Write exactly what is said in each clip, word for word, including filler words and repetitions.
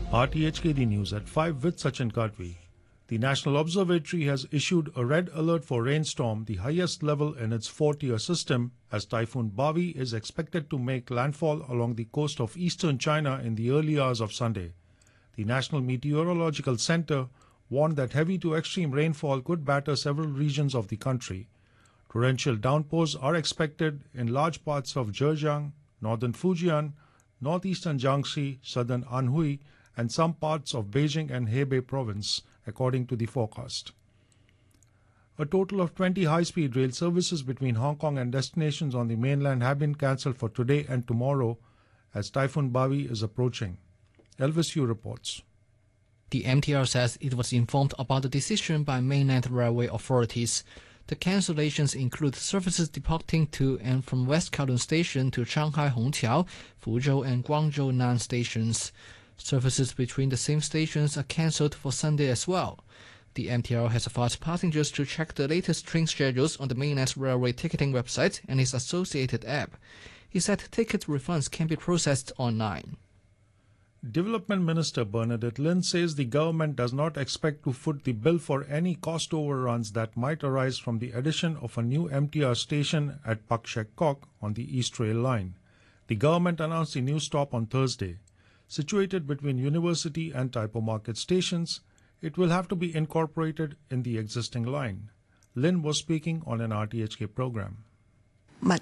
R T H K D News at five with Sachin Kadvi. The National Observatory has issued a red alert for rainstorm, the highest level in its four-tier system, as Typhoon Bavi is expected to make landfall along the coast of eastern China in the early hours of Sunday. The National Meteorological Center warned that heavy to extreme rainfall could batter several regions of the country. Torrential downpours are expected in large parts of Zhejiang, northern Fujian, northeastern Jiangxi, southern Anhui, and some parts of Beijing and Hebei province, according to the forecast. A total of twenty high-speed rail services between Hong Kong and destinations on the mainland have been cancelled for today and tomorrow as Typhoon Bavi is approaching. Elvis Yu reports. The M T R says it was informed about the decision by mainland railway authorities. The cancellations include services departing to and from West Kowloon Station to Shanghai Hongqiao, Fuzhou and Guangzhou Nan stations. Services between the same stations are cancelled for Sunday as well. The M T R has advised passengers to check the latest train schedules on the mainland railway ticketing website and its associated app. He said ticket refunds can be processed online. Development Minister Bernadette Lin says the government does not expect to foot the bill for any cost overruns that might arise from the addition of a new M T R station at Pak Shek Kok on the East Rail Line. The government announced the new stop on Thursday. Situated between University and Tai Po Market stations, it will have to be incorporated in the existing line. Lin was speaking on an R T H K program. Under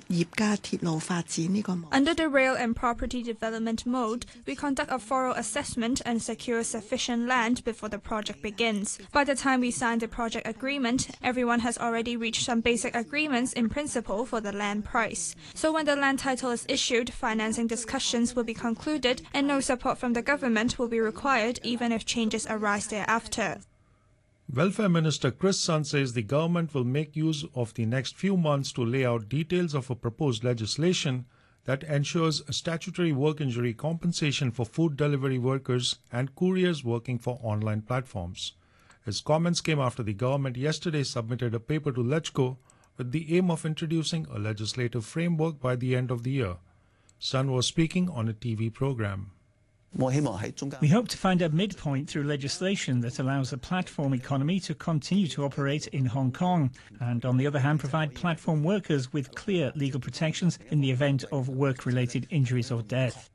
the Rail and Property Development mode, we conduct a thorough assessment and secure sufficient land before the project begins. By the time we sign the project agreement, everyone has already reached some basic agreements in principle for the land price. So when the land title is issued, financing discussions will be concluded and no support from the government will be required even if changes arise thereafter. Welfare Minister Chris Sun says the government will make use of the next few months to lay out details of a proposed legislation that ensures statutory work injury compensation for food delivery workers and couriers working for online platforms. His comments came after the government yesterday submitted a paper to LegCo with the aim of introducing a legislative framework by the end of the year. Sun was speaking on a T V program. We hope to find a midpoint through legislation that allows the platform economy to continue to operate in Hong Kong and, on the other hand, provide platform workers with clear legal protections in the event of work-related injuries or death.